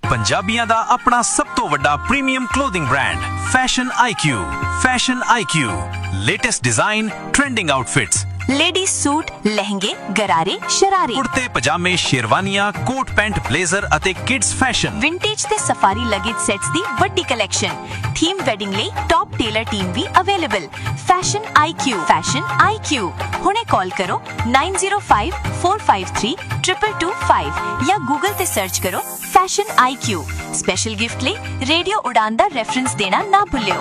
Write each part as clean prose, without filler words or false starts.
ਪੰਜਾਬੀਆਂ ਦਾ ਆਪਣਾ ਸਭ ਤੋਂ ਵੱਡਾ premium clothing brand fashion IQ. Fashion IQ, latest design, trending outfits, ladies suit, लहंगे, गरारे, शरारे, कुर्ते पजामे, शेरवानियां, कोट पैंट, ब्लेजर ਅਤੇ किड्स फैशन, विंटेज ते सफारी लगेज सेट्स दी वड्डी कलेक्शन, थीम वेडिंग ਲਈ टॉप टेलर टीम भी available. Fashion IQ, fashion IQ ਹੁਣੇ ਕਾਲ ਕਰੋ 9054532225 ਜਾਂ ਗੂਗਲ ਤੇ ਸਰਚ ਕਰੋ फैशन आईक्यू। स्पेशल गिफ्ट ਲਈ रेडियो उड़ान ਦਾ ਰੈਫਰੈਂਸ ਦੇਣਾ ਨਾ ਭੁੱਲਿਓ।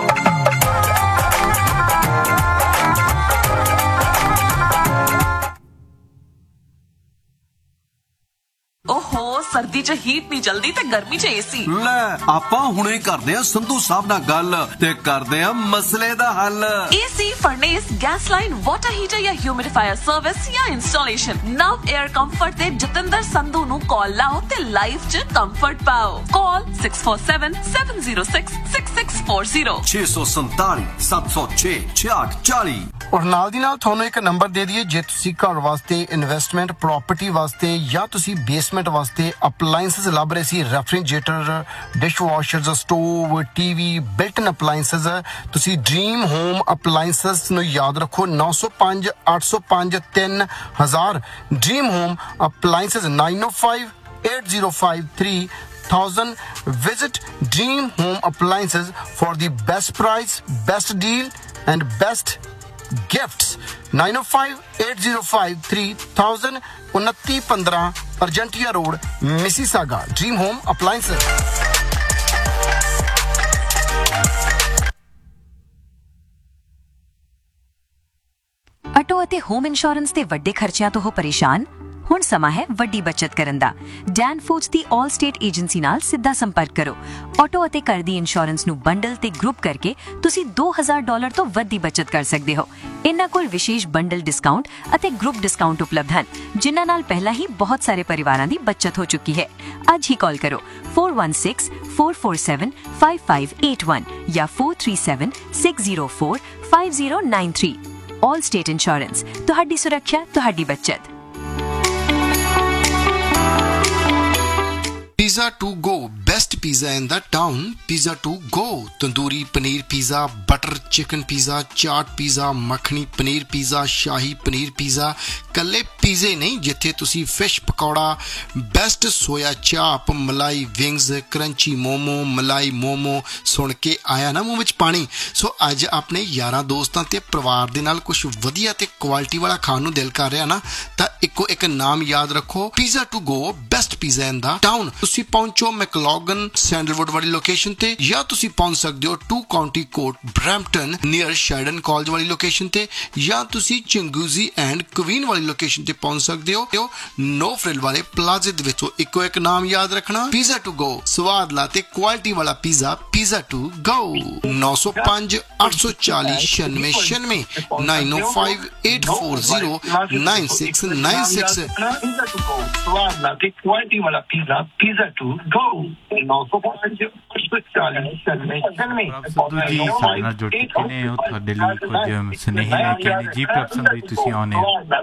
ओहो सर्दी च हीट नहीं चलदी ते गर्मी च एसी। ले आपां हुणे करदे आ संधू साहब नाल गल ते करदे आ मसले दा हल। AC, furnace, gas line, water heater या ह्यूमिडिफायर सर्विस या इंस्टॉलेशन नव एयर कंफर्ट ते जतिंदर संधू नु कॉल लाओ ते लाइफ च कंफर्ट पाओ। कॉल 6477066640 647 706 6640। और नाल दी नाल ਤੁਹਾਨੂੰ ਇੱਕ ਨੰਬਰ ਦੇ ਦਈਏ ਜੇ ਤੁਸੀਂ ਘਰ ਵਾਸਤੇ ਇਨਵੈਸਟਮੈਂਟ ਪ੍ਰਾਪਰਟੀ ਵਾਸਤੇ ਜਾਂ ਤੁਸੀਂ ਬੇਸਮੈਂਟ ਵਾਸਤੇ ਅਪਲਾਈਐਂਸਸ ਲੱਭ ਰਹੇ ਸੀ refrigerator dish ਵਾਸ਼ਰਸ stove TV built ਇਨ ਅਪਲਾਈਐਂਸਸ ਤੁਸੀਂ ਡ੍ਰੀਮ ਹੋਮ ਅਪਲਾਈਐਂਸਸ ਨੂੰ ਯਾਦ ਰੱਖੋ 905 805 3000 dream home appliances 905 805 3000 visit Dream Home Appliances for the best price, best deal and best gifts 905-805-3000 2915 Argentia Road, Mississauga. Dream Home Appliances. Auto ਅਤੇ home insurance ਦੇ ਵੱਡੇ ਖਰਚਿਆਂ ਤੋਂ ਹੋ ਪਰੇਸ਼ਾਨ? ਹੁਣ ਸਮਾਂ ਹੈ ਵੱਡੀ ਬਚਤ ਕਰਨ ਦਾ। ਡੈਨ ਫੂਡਸ ਦੀ ਆਲ ਸਟੇਟ ਏਜੰਸੀ ਨਾਲ ਸਿੱਧਾ ਸੰਪਰਕ ਕਰੋ। ਆਟੋ ਅਤੇ ਘਰ ਦੀ ਇੰਸ਼ੋਰੈਂਸ ਨੂੰ ਬੰਡਲ ਤੇ ਗਰੁੱਪ ਕਰਕੇ ਤੁਸੀਂ $2000 ਤੋਂ ਵੱਧ ਦੀ ਬਚਤ ਕਰ ਸਕਦੇ ਹੋ। ਇਹਨਾਂ ਕੋਲ ਵਿਸ਼ੇਸ਼ ਬੰਡਲ ਡਿਸਕਾਊਂਟ ਅਤੇ ਗਰੁੱਪ ਡਿਸਕਾਊਂਟ ਉਪਲਬਧ ਹਨ, ਜਿਨ੍ਹਾਂ ਨਾਲ ਪਹਿਲਾਂ ਹੀ ਬਹੁਤ ਸਾਰੇ ਪਰਿਵਾਰਾਂ ਦੀ ਬਚਤ ਹੋ ਚੁੱਕੀ ਹੈ। ਅੱਜ ਹੀ ਕਾਲ ਕਰੋ 4164475581 ਜਾਂ 4376045093। ਆਲ ਸਟੇਟ ਇੰਸ਼ੋਰੈਂਸ, ਤੁਹਾਡੀ ਸੁਰੱਖਿਆ, ਤੁਹਾਡੀ ਬਚਤ। Pizza to go, best pizza in the town. Pizza to go, tandoori paneer pizza, butter chicken pizza, chaat pizza, makhani paneer pizza, shahi paneer pizza। ਕੱਲੇ ਪੀਜ਼ੇ ਨਹੀਂ, ਜਿੱਥੇ ਤੁਸੀਂ ਫਿਸ਼ ਪਕੌੜਾ, ਬੈਸਟ ਸੋਇਆ ਚਾਪ, ਮਲਾਈ ਵਿੰਗਸ, ਕਰੰਚੀ ਮੋਮੋ, ਮਲਾਈ ਮੋਮੋ ਸੁਣ ਕੇ ਆਇਆ ਨਾ ਮੂੰਹ ਵਿੱਚ ਪਾਣੀ। ਸੋ ਅੱਜ ਆਪਣੇ ਯਾਰਾਂ ਦੋਸਤਾਂ ਤੇ ਪਰਿਵਾਰ ਦੇ ਨਾਲ ਕੁਝ ਵਧੀਆ ਤੇ ਕੁਆਲਿਟੀ ਵਾਲਾ ਖਾਣ ਨੂੰ ਦਿਲ ਕਰ ਰਿਹਾ ਨਾ, ਤਾਂ ਇੱਕੋ ਇੱਕ ਨਾਮ ਯਾਦ ਰੱਖੋ, pizza to go, best pizza in the town. ਤੁਸੀਂ ਪਹੁੰਚੋ ਮੈਕਲੋਗਨ ਸੈਂਡਲਵੁੱਡ ਵਾਲੀ ਲੋਕੇਸ਼ਨ ਤੇ, ਜਾਂ ਤੁਸੀਂ ਪਹੁੰਚ ਸਕਦੇ ਹੋ 2 County court Brampton near Sheridan college ਵਾਲੀ ਲੋਕੇਸ਼ਨ ਤੇ, ਜਾਂ ਤੁਸੀਂ ਚੰਗੂਜ਼ੀ ਐਂਡ ਕੁਵੀਨ ਵਾਲੀ ਲੋਕੇਸ਼ਨ ਤੇ ਪਹੁੰਚ ਸਕਦੇ ਹੋ ਨੋ ਫਰਿਲ ਵਾਲੇ ਪਲਾਜ਼ੇ ਦੇ ਵਿੱਚੋਂ। ਇੱਕੋ ਇੱਕ ਨਾਮ ਯਾਦ ਰੱਖਣਾ, ਪੀਜ਼ਾ ਟੂ ਗੋ। ਸਵਾਦ ਲਾ ਤੇ ਕੁਆਲਿਟੀ ਵਾਲਾ ਪੀਜ਼ਾ, ਪੀਜ਼ਾ ਟੂ ਗੋ। 905 840 9696 905 840 9696। ਸਵਾਦ ਲਾ ਤੇ ਕੁਆਲਿਟੀ ਵਾਲਾ ਪੀਜ਼ਾ, ਪੀਜ਼ਾ ਟੂ ਗੋ। 905 840 9696। ਜੀ ਸਾਡੇ ਨਾਲ ਜੁੜ ਚੁੱਕੇ ਨੇ ਉਹ ਤੁਹਾਡੇ ਲਈ ਕੁਝ ਸੁਨੇਹੇ ਲੈ ਕੇ ਆਏ। ਜੀ ਪ੍ਰਭਸੰਦ ਜੀ ਤੁਸੀਂ ਆਉਣੇ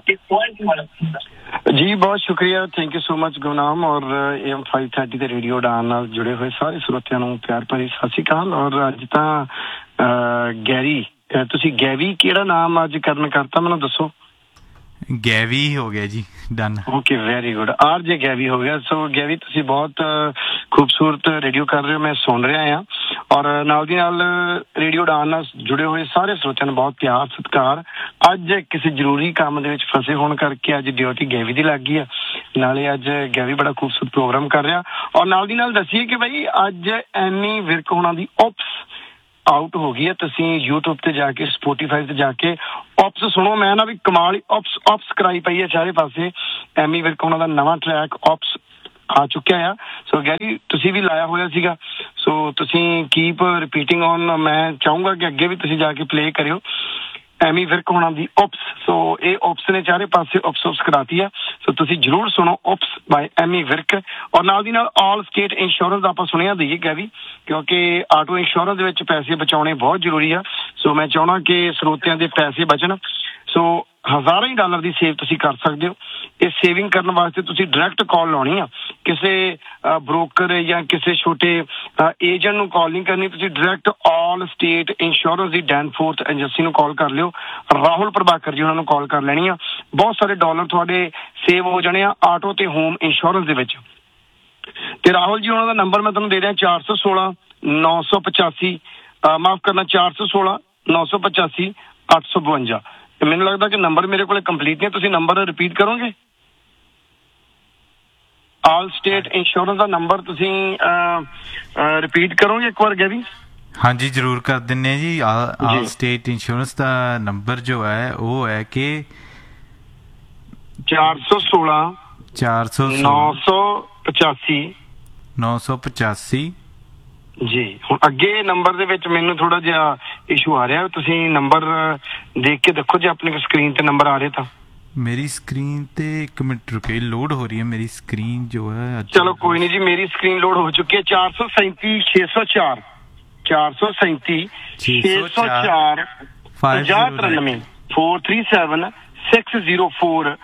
जी बहुत शुक्रिया, thank you so much Gurnam. और AM 530 ਤੇ ਰੇਡੀਓ ਉਡਾਨ ਨਾਲ ਜੁੜੇ ਹੋਏ ਸਾਰੇ ਸਰੋਤਿਆਂ ਨੂੰ ਪਿਆਰ ਭਰੀ ਸਤਿ ਸ਼੍ਰੀ ਅਕਾਲ। ਔਰ ਅੱਜ ਤਾਂ ਗੈਰੀ, ਤੁਸੀਂ ਗੈਵੀ ਕਿਹੜਾ ਨਾਮ ਅੱਜ ਕਰਤਾ ਮੈਨੂੰ ਦੱਸੋ? ਗੈਵੀ ਹੋ ਗਿਆ ਜੀ, done. Okay, very good. RJ ਗੈਵੀ ਹੋ ਗਿਆ। ਸੋ ਗੈਵੀ ਤੁਸੀਂ ਬਹੁਤ ਖੂਬਸੂਰਤ ਰੇਡੀਓ ਕਰ ਰਹੇ ਹੋ, ਮੈਂ ਸੁਣ ਰਿਹਾ ਹਾਂ। ਔਰ ਨਾਲ ਦੀ ਨਾਲ ਰੇਡੀਓ ਉਡਾਨ ਨਾਲ ਜੁੜੇ ਹੋਏ ਸਾਰੇ ਸਰੋਤਿਆਂ ਨੂੰ ਬਹੁਤ ਪਿਆਰ ਸਤਿਕਾਰ। ਅੱਜ ਕਿਸੇ ਜ਼ਰੂਰੀ ਕੰਮ ਦੇ ਵਿੱਚ ਫਸੇ ਹੋਣ ਕਰਕੇ ਅੱਜ ਡਿਊਟੀ ਗੈਵੀ ਦੀ ਲੱਗ ਗਈ ਆ। ਨਾਲੇ ਅੱਜ ਗੈਵੀ ਬੜਾ ਖੂਬਸੂਰਤ ਪ੍ਰੋਗਰਾਮ ਕਰ ਰਿਹਾ। ਔਰ ਨਾਲ ਦੀ ਨਾਲ ਦੱਸੀਏ ਕਿ ਬਈ ਅੱਜ ਐਮੀ ਵਿਰਕ ਹੋਣਾ ਦੀ ਓਪਸ ਆਊਟ ਹੋ ਗਈ ਹੈ। ਤੁਸੀਂ YouTube ਤੇ ਜਾ ਕੇ, Spotify ਤੇ ਜਾ ਕੇ ਓਪਸ ਸੁਣੋ। ਮੈਂ ਨਾ ਵੀ ਕਮਾਲ ਓਪਸ ਕਰਾਈ ਪਈ ਹੈ ਚਾਰੇ ਪਾਸੇ। ਐਮੀ ਵਿਰਕ ਹੋਣਾ ਦਾ ਨਵਾਂ ਟਰੈਕ ਓਪਸ ਆ ਚੁੱਕਿਆ ਆ। ਸੋ ਗੈਰੀ ਤੁਸੀਂ ਵੀ ਲਾਇਆ ਹੋਇਆ ਸੀਗਾ, ਸੋ ਤੁਸੀਂ ਕੀਪ ਰਿਪੀਟਿੰਗ ਔਨ। ਮੈਂ ਚਾਹੂੰਗਾ ਕਿ ਅੱਗੇ ਵੀ ਤੁਸੀਂ ਜਾ ਕੇ ਪਲੇ ਕਰਿਓ ਐਮੀ ਵਿਰਕ ਹੋਣਾ ਦੀ ਓਪਸ। ਸੋ ਇਹ ਓਪਸ ਨੇ ਚਾਰੇ ਪਾਸੇ ਓਪਸ ਕਰਾਤੀ ਆ। ਸੋ ਤੁਸੀਂ ਜ਼ਰੂਰ ਸੁਣੋ ਓਪਸ ਬਾਏ ਐਮੀ ਵਿਰਕ। ਔਰ ਨਾਲ ਦੀ ਨਾਲ ਆਲ ਸਟੇਟ ਇੰਸ਼ੋਰੈਂਸ ਦਾ ਆਪਾਂ ਸੁਣਿਆ ਦਈਏ ਗੈਵੀ, ਕਿਉਂਕਿ ਆਟੋ ਇੰਸ਼ੋਰੈਂਸ ਦੇ ਵਿੱਚ ਪੈਸੇ ਬਚਾਉਣੇ ਬਹੁਤ ਜ਼ਰੂਰੀ ਆ। ਸੋ ਮੈਂ ਚਾਹੁੰਦਾ ਕਿ ਸਰੋਤਿਆਂ ਦੇ ਪੈਸੇ ਬਚਣ। ਸੋ ਹਜ਼ਾਰਾਂ ਹੀ ਡਾਲਰ ਦੀ ਸੇਵ ਤੁਸੀਂ ਕਰ ਸਕਦੇ ਹੋ। ਇਹ ਸੇਵਿੰਗ ਕਰਨ ਵਾਸਤੇ ਤੁਸੀਂ ਡਾਇਰੈਕਟ ਕਾਲ ਲਾਉਣੀ ਆ, ਕਿਸੇ ਬ੍ਰੋਕਰ ਜਾਂ ਕਿਸੇ ਛੋਟੇ ਏਜੰਟ ਨੂੰ ਕਾਲ ਨਹੀਂ ਕਰਨੀ। ਤੁਸੀਂ ਡਾਇਰੈਕਟ ਆਲ ਸਟੇਟ ਇੰਸ਼ੋਰੈਂਸ ਦੀ ਡੈਨਫੋਰਥ ਏਜੰਸੀ ਨੂੰ ਕਾਲ ਕਰ ਲਿਓ, ਰਾਹੁਲ ਪ੍ਰਭਾਕਰ ਜੀ ਉਹਨਾਂ ਨੂੰ ਕਾਲ ਕਰ ਲੈਣੀ ਆ। ਬਹੁਤ ਸਾਰੇ ਡਾਲਰ ਤੁਹਾਡੇ ਸੇਵ ਹੋ ਜਾਣੇ ਆ ਆਟੋ ਤੇ ਹੋਮ ਇੰਸ਼ੋਰੈਂਸ ਦੇ ਵਿੱਚ। ਤੇ ਰਾਹੁਲ ਜੀ ਉਹਨਾਂ ਦਾ ਨੰਬਰ ਮੈਂ ਤੁਹਾਨੂੰ ਦੇ ਰਿਹਾ 416 985 ਮਾਫ ਕਰਨਾ 416 985 852। ਮੈਨੂੰ ਲੱਗਦਾ ਕਿ ਨੰਬਰ ਮੇਰੇ ਕੋਲ ਕੰਪਲੀਟ ਨਹੀਂ, ਤੁਸੀਂ ਨੰਬਰ ਰਿਪੀਟ ਕਰੋਗੇ? ਆਲ ਸਟੇਟ ਇੰਸ਼ੋਰੈਂਸ ਦਾ ਨੰਬਰ ਤੁਸੀਂ ਰਿਪੀਟ ਕਰੋਗੇ ਇੱਕ ਵਾਰ ਗੈਵੀ? ਹਾਂਜੀ ਜ਼ਰੂਰ ਕਰ ਦਿੰਨੇ ਜੀ। ਆਲ ਸਟੇਟ ਇੰਸ਼ੋਰੈਂਸ ਦਾ ਨੰਬਰ ਜੋ ਹੈ ਉਹ ਹੈ ਕਿ 416 985 ਜੀ। ਹੁਣ ਅੱਗੇ ਨੰਬਰ ਦੇ ਵਿੱਚ ਮੈਨੂੰ ਥੋੜਾ ਜਿਹਾ ਇਸ਼ੂ ਆ ਰਿਹਾ, ਤੁਸੀਂ ਨੰਬਰ ਦੇਖ ਕੇ ਦੇਖੋ ਜੇ ਆਪਣੀ ਸਕਰੀਨ ਤੇ ਨੰਬਰ ਆ ਰਿਹਾ ਤਾਂ। ਮੇਰੀ ਸਕਰੀਨ ਤੇ 1 ਮਿੰਟ ਰੁਕੇ, ਲੋਡ ਹੋ ਰਹੀ ਹੈ ਮੇਰੀ ਸਕਰੀਨ ਜੋ ਹੈ। ਚਲੋ ਕੋਈ ਨਹੀਂ ਜੀ, ਮੇਰੀ ਸਕਰੀਨ ਲੋਡ ਹੋ ਚੁੱਕੀ ਹੈ। 437 604 437 604 5093 437 604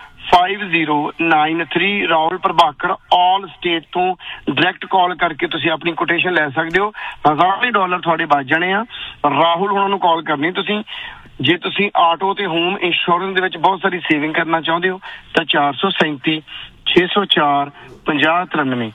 5093। ਰਾਹੁਲ ਪ੍ਰਭਾਕਰ ਆਲ ਸਟੇਟ ਤੋਂ ਡਾਇਰੈਕਟ ਕਾਲ ਕਰਕੇ ਤੁਸੀਂ ਆਪਣੀ ਕੋਟੇਸ਼ਨ ਲੈ ਸਕਦੇ ਹੋ। ਹਜ਼ਾਰਾਂ ਡਾਲਰ ਤੁਹਾਡੇ ਬਚ ਜਾਣੇ ਆ। ਰਾਹੁਲ ਉਹਨਾਂ ਨੂੰ ਕਾਲ ਕਰਨੀ ਤੁਸੀਂ। ਜੇ ਤੁਸੀਂ ਆਟੋ ਤੇ ਹੋਮ ਇੰਸ਼ੋਰੈਂਸ ਦੇ ਵਿੱਚ ਬਹੁਤ ਸਾਰੀ ਸੇਵਿੰਗ ਕਰਨਾ ਚਾਹੁੰਦੇ ਹੋ ਤਾਂ 437 604 5093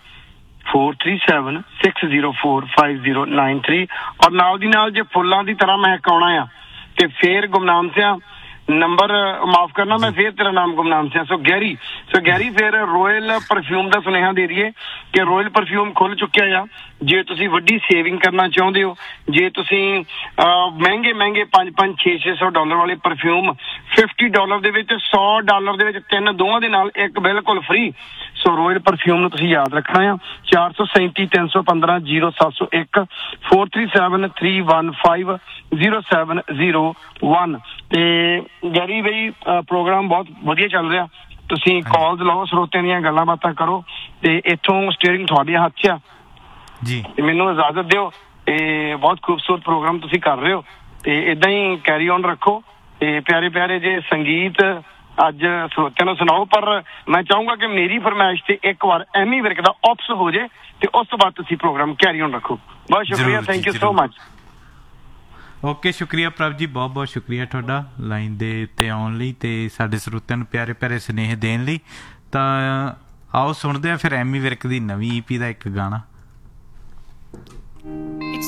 437 604 5093। ਔਰ ਨਾਲ ਦੀ ਨਾਲ ਜੇ ਫੁੱਲਾਂ ਦੀ ਤਰ੍ਹਾਂ ਮਹਿਕਾਉਣਾ ਆ ਤੇ ਫੇਰ ਗੁਮਨਾਮ ਸਿਆ ਨੰਬਰ ਮਾਫ ਕਰਨਾ, ਮੈਂ ਫੇਰ ਤੇਰਾ ਨਾਮ ਗੁਮਨਾਮ ਸਿਆ ਸੋ ਗੈਰੀ ਫਿਰ ਰੋਇਲ ਪਰਫਿਊਮ ਦਾ ਸੁਨੇਹਾ ਦੇ ਦਈਏ ਕਿ ਰੋਇਲ ਪਰਫਿਊਮ ਖੁੱਲ ਚੁੱਕਿਆ ਆ। ਜੇ ਤੁਸੀਂ ਵੱਡੀ ਸੇਵਿੰਗ ਕਰਨਾ ਚਾਹੁੰਦੇ ਹੋ, ਜੇ ਤੁਸੀਂ ਮਹਿੰਗੇ 500 600 ਡਾਲਰ ਵਾਲੇ ਪਰਫਿਊਮ $50 ਦੇ ਵਿੱਚ $100 ਦੇ ਵਿੱਚ 3 ਦੋਵਾਂ ਦੇ ਨਾਲ ਇੱਕ ਬਿਲਕੁਲ ਫ੍ਰੀ, ਸੋ ਰੋਇਲ ਪਰਫਿਊਮ ਨੂੰ ਤੁਸੀਂ ਯਾਦ ਰੱਖਣਾ ਆ। 437 315 0701 437 315 0701। ਤੇ ਗੈਰੀ ਬਈ ਪ੍ਰੋਗਰਾਮ ਬਹੁਤ ਵਧੀਆ ਚੱਲ ਰਿਹਾ, ਤੁਸੀਂ ਕਾਲਸ ਲਓ, ਸਰੋਤਿਆਂ ਦੀਆਂ ਗੱਲਾਂ ਬਾਤਾਂ ਕਰੋ ਤੇ ਇੱਥੋਂ ਸਟੀਅਰਿੰਗ ਤੁਹਾਡੇ ਹੱਥ 'ਚ ਆ ਜੀ। ਮੈਨੂੰ ਇਜਾਜ਼ਤ ਦਿਓ। ਇਹ ਬਹੁਤ ਖੂਬਸੂਰਤ ਪ੍ਰੋਗਰਾਮ ਤੁਸੀਂ ਕਰ ਰਹੇ ਹੋ ਤੇ ਇਦਾਂ ਹੀ ਕੈਰੀ ਔਨ ਰੱਖੋ ਤੇ ਪਿਆਰੇ ਪਿਆਰੇ ਜੇ ਸੰਗੀਤ ਅੱਜ ਸਰੋਤਿਆਂ ਨੂੰ ਸੁਣਾਓ। ਪਰ ਮੈਂ ਚਾਹੂੰਗਾ ਕਿ ਮੇਰੀ ਫਰਮਾਇਸ਼ ਤੇ ਇੱਕ ਵਾਰ ਐਮੀ ਵਿਰਕ ਦਾ ਆਪਸ ਹੋ ਜੇ ਤੇ ਉਸ ਤੋਂ ਬਾਅਦ ਤੁਸੀਂ ਪ੍ਰੋਗਰਾਮ ਕੈਰੀ ਔਨ ਰੱਖੋ। ਬਹੁਤ ਸ਼ੁਕਰੀਆ, thank you so much. Okay, ਸ਼ੁਕਰੀਆ ਪ੍ਰਭ ਜੀ, ਬਹੁਤ ਬਹੁਤ ਸ਼ੁਕਰੀਆ ਤੁਹਾਡਾ ਲਾਈਨ ਦੇ ਉੱਤੇ ਆਉਣ ਲਈ ਤੇ ਸਾਡੇ ਸਰੋਤਿਆਂ ਨੂੰ ਪਿਆਰੇ ਪਿਆਰੇ ਸੁਨੇਹੇ ਦੇਣ ਲਈ। ਤਾਂ ਆਓ ਸੁਣਦੇ ਹਾਂ ਫਿਰ ਐਮੀ ਵਿਰਕ ਦੀ ਨਵੀਂ EP ਦਾ ਇੱਕ ਗਾਣਾ।